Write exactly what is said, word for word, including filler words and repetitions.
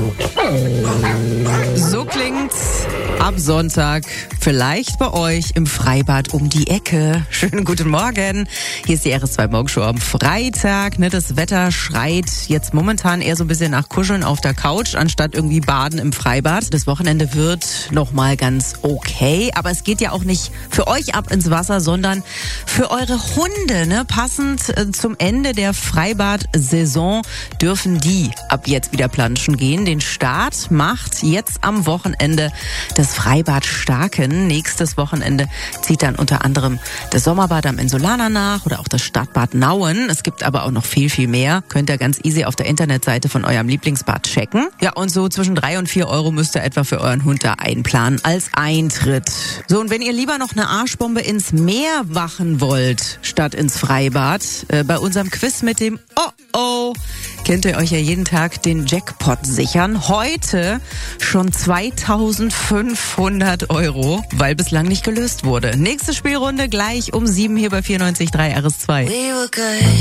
So klingt's ab Sonntag vielleicht bei euch im Freibad um die Ecke. Schönen guten Morgen. Hier ist die R S zwei Morgenshow am Freitag. Ne, das Wetter schreit jetzt momentan eher so ein bisschen nach Kuscheln auf der Couch, anstatt irgendwie Baden im Freibad. Das Wochenende wird nochmal ganz okay. Aber es geht ja auch nicht für euch ab ins Wasser, sondern für eure Hunde. Ne? Passend äh, zum Ende der Freibad-Saison dürfen die ab jetzt wieder planschen gehen. Den Start macht jetzt am Wochenende das Freibad Starken. Nächstes Wochenende zieht dann unter anderem das Sommerbad am Insulaner nach oder auch das Stadtbad Nauen. Es gibt aber auch noch viel, viel mehr. Könnt ihr ganz easy auf der Internetseite von eurem Lieblingsbad checken. Ja, und so zwischen drei und vier Euro müsst ihr etwa für euren Hund da einplanen als Eintritt. So, und wenn ihr lieber noch eine Arschbombe ins Meer wachen wollt, statt ins Freibad, äh, bei unserem Quiz mit dem Oh-Oh, könnt ihr euch ja jeden Tag den Jackpot sichern. Heute schon zweitausendfünfhundert Euro, weil bislang nicht gelöst wurde. Nächste Spielrunde gleich um sieben hier bei vierundneunzig Komma drei R S zwei.